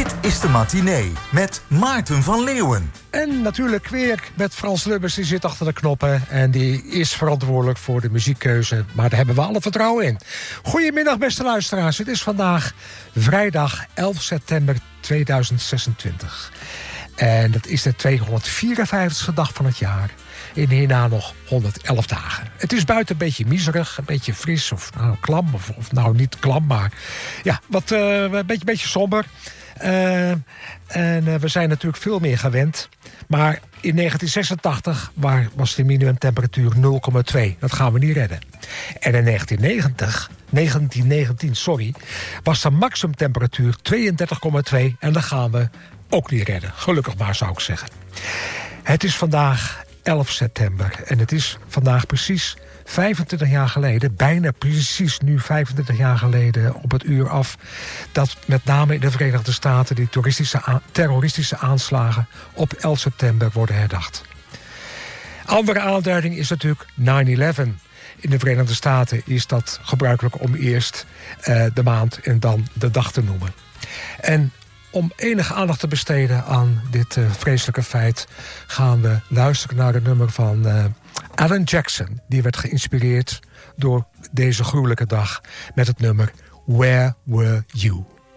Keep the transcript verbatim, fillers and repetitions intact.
Dit is de matinee met Maarten van Leeuwen. En natuurlijk weer met Frans Lubbers, die zit achter de knoppen. En die is verantwoordelijk voor de muziekkeuze. Maar daar hebben we alle vertrouwen in. Goedemiddag, beste luisteraars. Het is vandaag vrijdag elf september tweeduizend zesentwintig. En dat is de tweehonderdvierenvijftigste dag van het jaar. En hierna nog honderdelf dagen. Het is buiten een beetje miserig, een beetje fris of nou, klam. Of, of nou niet klam, maar ja, wat, uh, een beetje, beetje somber. Uh, en uh, we zijn natuurlijk veel meer gewend. Maar in negentien zesentachtig waar, was de minimumtemperatuur nul komma twee. Dat gaan we niet redden. En in negentien negentig, negentien negentien, sorry, was de maximumtemperatuur tweeëndertig komma twee. En dat gaan we ook niet redden. Gelukkig maar, zou ik zeggen. Het is vandaag elf september. En het is vandaag precies vijfentwintig jaar geleden, bijna precies nu vijfentwintig jaar geleden op het uur af, dat met name in de Verenigde Staten die toeristische a- terroristische aanslagen op elf september worden herdacht. Andere aanduiding is natuurlijk nine eleven. In de Verenigde Staten is dat gebruikelijk om eerst uh, de maand en dan de dag te noemen. En om enige aandacht te besteden aan dit uh, vreselijke feit gaan we luisteren naar het nummer van uh, Alan Jackson. Die werd geïnspireerd door deze gruwelijke dag met het nummer Where Were You?